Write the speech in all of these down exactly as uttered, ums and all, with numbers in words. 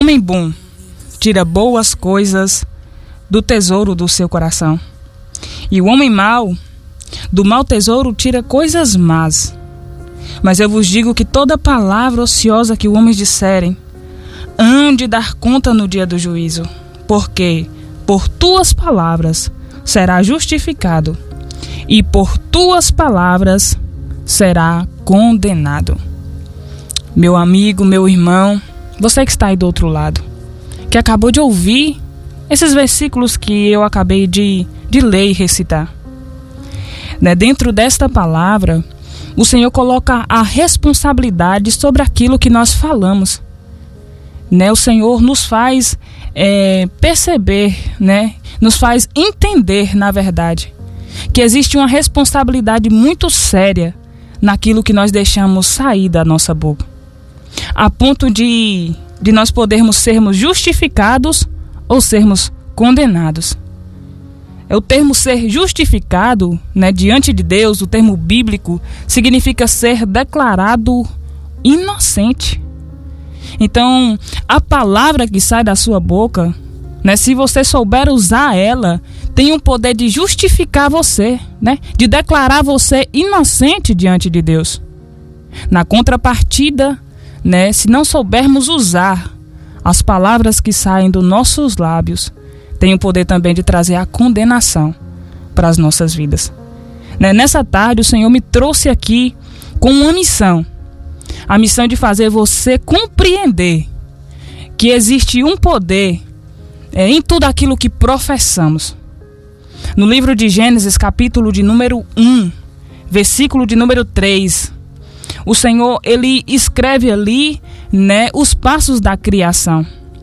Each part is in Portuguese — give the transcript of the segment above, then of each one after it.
homem bom tira boas coisas do tesouro do seu coração, e o homem mau do mau tesouro tira coisas más. Mas eu vos digo que toda palavra ociosa que os homens disserem, hão de dar conta no dia do juízo, porque por tuas palavras será justificado, e por tuas palavras será condenado. Meu amigo, meu irmão, você que está aí do outro lado, que acabou de ouvir esses versículos que eu acabei de, de ler e recitar, né? Dentro desta palavra, o Senhor coloca a responsabilidade sobre aquilo que nós falamos, né? O Senhor nos faz é, perceber, né? Nos faz entender, na verdade, que existe uma responsabilidade muito séria naquilo que nós deixamos sair da nossa boca, a ponto de, de nós podermos sermos justificados ou sermos condenados. É o termo ser justificado, né, diante de Deus, o termo bíblico, significa ser declarado inocente. Então, a palavra que sai da sua boca, né, se você souber usar ela, tem o poder de justificar você, né, de declarar você inocente diante de Deus. Na contrapartida, né, se não soubermos usar as palavras que saem dos nossos lábios, tem o poder também de trazer a condenação para as nossas vidas. Né? Nessa tarde, o Senhor me trouxe aqui com uma missão. A missão de fazer você compreender que existe um poder é, em tudo aquilo que professamos. No livro de Gênesis, capítulo de número um, versículo de número três, o Senhor, ele escreve ali, né, os passos da criação.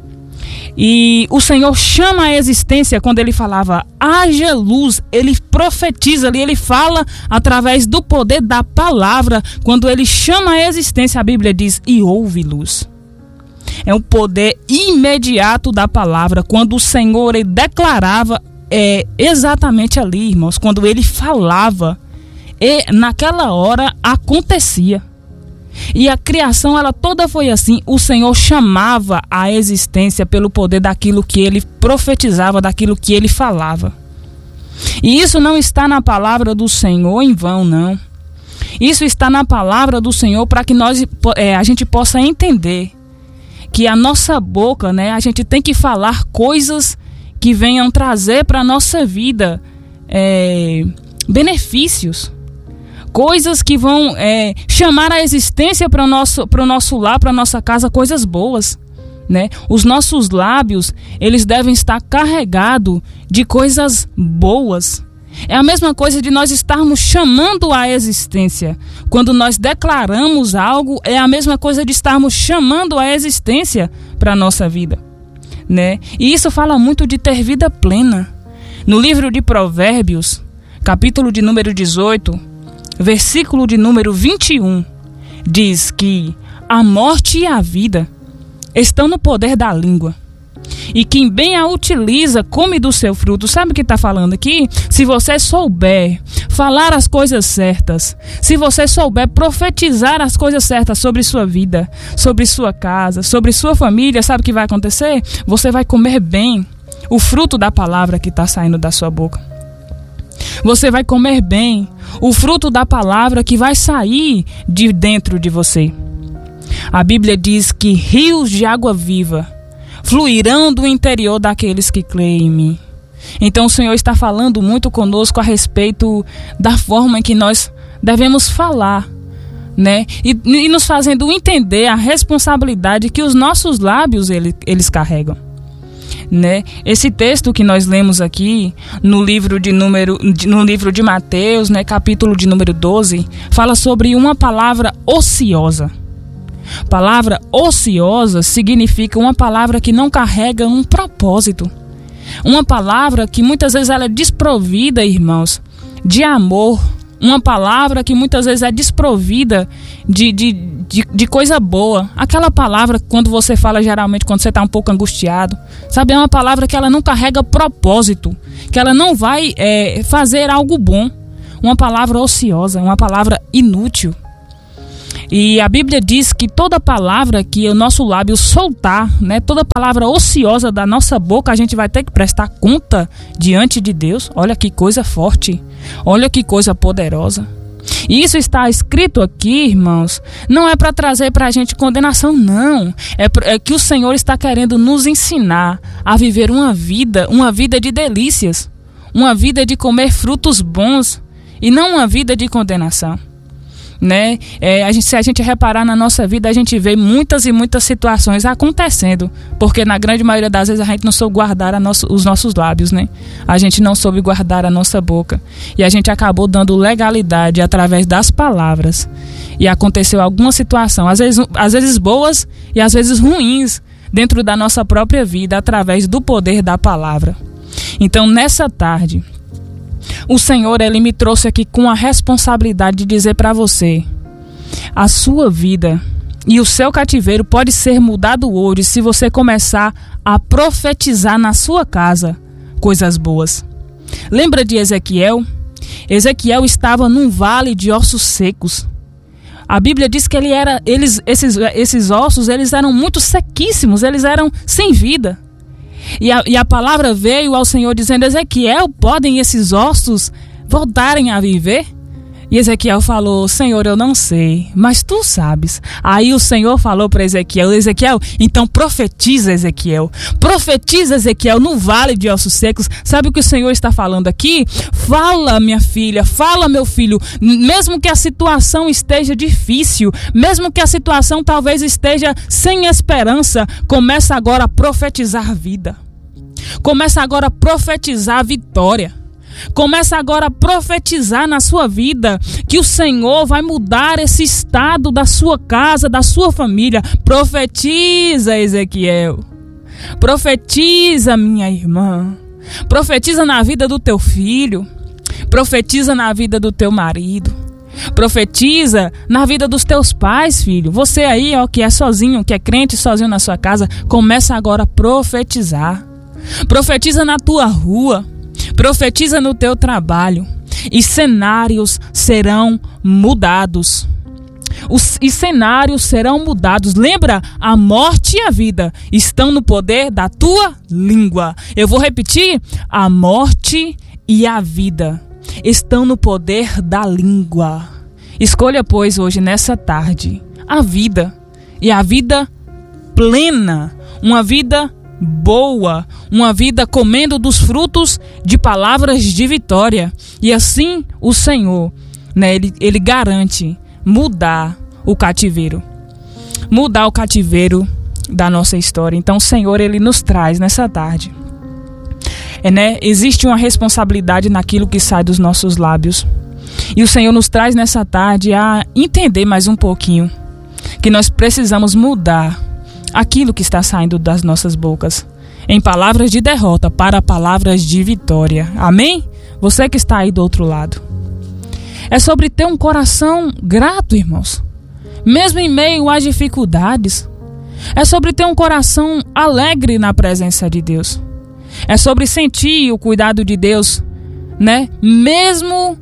E o Senhor chama a existência quando ele falava, haja luz. Ele profetiza ali, ele fala através do poder da palavra. Quando ele chama a existência, a Bíblia diz, e houve luz. É um poder imediato da palavra. Quando o Senhor ele declarava, é, exatamente ali, irmãos, quando ele falava, e naquela hora acontecia. E a criação, ela toda foi assim. O Senhor chamava a existência pelo poder daquilo que ele profetizava, daquilo que ele falava. E isso não está na palavra do Senhor em vão, não. Isso está na palavra do Senhor para que nós, é, a gente possa entender que a nossa boca, né, a gente tem que falar coisas que venham trazer para a nossa vida é, benefícios. Coisas que vão é, chamar a existência para o nosso, para o nosso lar, para a nossa casa, coisas boas, né? Os nossos lábios, eles devem estar carregados de coisas boas. É a mesma coisa de nós estarmos chamando a existência. Quando nós declaramos algo, é a mesma coisa de estarmos chamando a existência para a nossa vida, né? E isso fala muito de ter vida plena. No livro de Provérbios, capítulo de número dezoito, versículo de número vinte e um, diz que a morte e a vida estão no poder da língua, e quem bem a utiliza come do seu fruto. Sabe o que está falando aqui? Se você souber falar as coisas certas, se você souber profetizar as coisas certas sobre sua vida, sobre sua casa, sobre sua família, sabe o que vai acontecer? Você vai comer bem o fruto da palavra que está saindo da sua boca. Você vai comer bem o fruto da palavra que vai sair de dentro de você. A Bíblia diz que rios de água viva fluirão do interior daqueles que creem em mim. Então o Senhor está falando muito conosco a respeito da forma em que nós devemos falar, né? E, e nos fazendo entender a responsabilidade que os nossos lábios ele, eles carregam. Né? Esse texto que nós lemos aqui no livro de número no livro de Mateus, né, capítulo de número doze, fala sobre uma palavra ociosa. Palavra ociosa significa uma palavra que não carrega um propósito. Uma palavra que muitas vezes ela é desprovida, irmãos, de amor. Uma palavra que muitas vezes é desprovida de, de, de, de coisa boa. Aquela palavra, quando você fala geralmente, quando você está um pouco angustiado, sabe? É uma palavra que ela não carrega propósito, que ela não vai é, fazer algo bom. Uma palavra ociosa, uma palavra inútil. E a Bíblia diz que toda palavra que o nosso lábio soltar, né, toda palavra ociosa da nossa boca, a gente vai ter que prestar conta diante de Deus. Olha que coisa forte, olha que coisa poderosa. E isso está escrito aqui, irmãos, não é para trazer para a gente condenação, não. É, é que o Senhor está querendo nos ensinar a viver uma vida, uma vida de delícias, uma vida de comer frutos bons e não uma vida de condenação. Né? É, a gente, se a gente reparar na nossa vida, a gente vê muitas e muitas situações acontecendo, porque na grande maioria das vezes a gente não soube guardar a nosso, os nossos lábios, né? A gente não soube guardar a nossa boca e a gente acabou dando legalidade através das palavras, e aconteceu alguma situação, às vezes, às vezes boas e às vezes ruins, dentro da nossa própria vida, através do poder da palavra. Então, nessa tarde, o Senhor, Ele me trouxe aqui com a responsabilidade de dizer para você: a sua vida e o seu cativeiro pode ser mudado hoje se você começar a profetizar na sua casa coisas boas. Lembra de Ezequiel? Ezequiel estava num vale de ossos secos. A Bíblia diz que ele era, eles, esses, esses ossos eles eram muito sequíssimos, eles eram sem vida. E a, e a palavra veio ao Senhor dizendo: Ezequiel, podem esses ossos voltarem a viver? E Ezequiel falou: Senhor, eu não sei, mas tu sabes. Aí o Senhor falou para Ezequiel: Ezequiel, então profetiza, Ezequiel. Profetiza, Ezequiel, no vale de ossos secos. Sabe o que o Senhor está falando aqui? Fala, minha filha, fala, meu filho. Mesmo que a situação esteja difícil, mesmo que a situação talvez esteja sem esperança, começa agora a profetizar vida. Começa agora a profetizar vitória. Começa agora a profetizar na sua vida que o Senhor vai mudar esse estado da sua casa, da sua família. Profetiza, Ezequiel. Profetiza, minha irmã. Profetiza na vida do teu filho. Profetiza na vida do teu marido. Profetiza na vida dos teus pais, filho. Você aí, ó, que é sozinho, que é crente sozinho na sua casa, começa agora a profetizar. Profetiza na tua rua. Profetiza no teu trabalho e cenários serão mudados. Os e cenários serão mudados. Lembra? A morte e a vida estão no poder da tua língua. Eu vou repetir: a morte e a vida estão no poder da língua. Escolha, pois, hoje, nessa tarde, a vida, e a vida plena, uma vida boa, uma vida comendo dos frutos de palavras de vitória. E assim o Senhor, né, ele, ele garante mudar o cativeiro, mudar o cativeiro da nossa história. Então o Senhor, ele nos traz nessa tarde, é, né, existe uma responsabilidade naquilo que sai dos nossos lábios, e o Senhor nos traz nessa tarde a entender mais um pouquinho que nós precisamos mudar aquilo que está saindo das nossas bocas, em palavras de derrota para palavras de vitória. Amém? Você que está aí do outro lado. É sobre ter um coração grato, irmãos, mesmo em meio às dificuldades. É sobre ter um coração alegre na presença de Deus. É sobre sentir o cuidado de Deus, né? Mesmo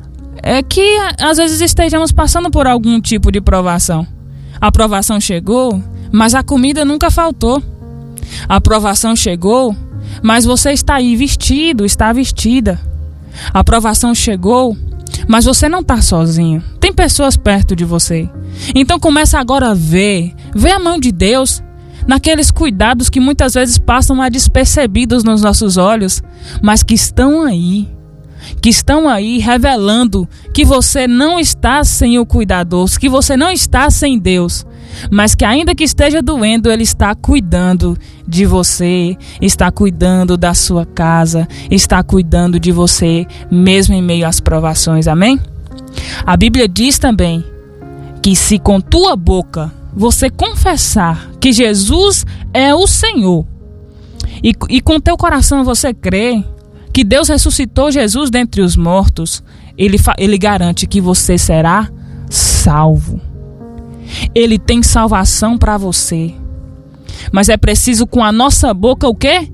é que às vezes estejamos passando por algum tipo de provação. A provação chegou, mas a comida nunca faltou. A provação chegou, mas você está aí vestido, está vestida. A provação chegou, mas você não está sozinho. Tem pessoas perto de você. Então começa agora a ver, ver a mão de Deus naqueles cuidados que muitas vezes passam a despercebidos nos nossos olhos, mas que estão aí. Que estão aí revelando que você não está sem o cuidador, que você não está sem Deus, mas que ainda que esteja doendo, Ele está cuidando de você, está cuidando da sua casa, está cuidando de você, mesmo em meio às provações. Amém? A Bíblia diz também que se com tua boca você confessar que Jesus é o Senhor, e, e com teu coração você crê que Deus ressuscitou Jesus dentre os mortos, ele, ele garante que você será salvo. Ele tem salvação para você. Mas é preciso com a nossa boca o quê?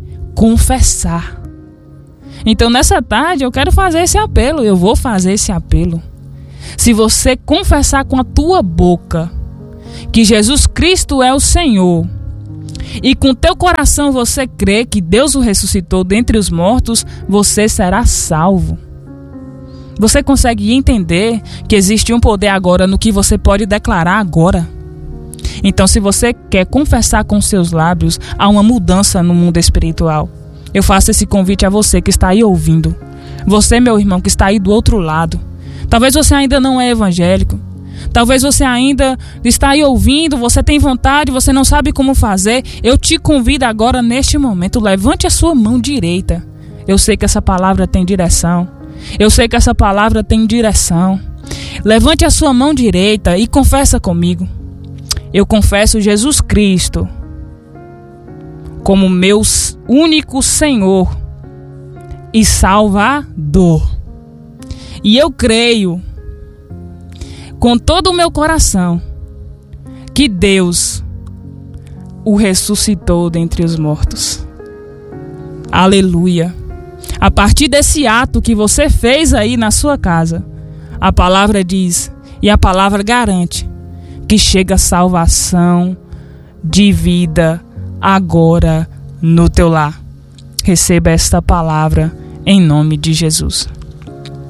Confessar. Então nessa tarde eu quero fazer esse apelo, eu vou fazer esse apelo. Se você confessar com a tua boca que Jesus Cristo é o Senhor, e com teu coração você crê que Deus o ressuscitou dentre os mortos, você será salvo. Você consegue entender que existe um poder agora no que você pode declarar agora? Então, se você quer confessar com seus lábios, há uma mudança no mundo espiritual. Eu faço esse convite a você que está aí ouvindo. Você, meu irmão, que está aí do outro lado. Talvez você ainda não é evangélico. Talvez você ainda está aí ouvindo, você tem vontade, você não sabe como fazer. Eu te convido agora, neste momento, levante a sua mão direita. Eu sei que essa palavra tem direção. Eu sei que essa palavra tem direção. Levante a sua mão direita e confessa comigo. Eu confesso Jesus Cristo como meu único Senhor e Salvador. E eu creio com todo o meu coração que Deus o ressuscitou dentre os mortos. Aleluia. A partir desse ato que você fez aí na sua casa, a palavra diz e a palavra garante que chega salvação de vida agora no teu lar. Receba esta palavra em nome de Jesus.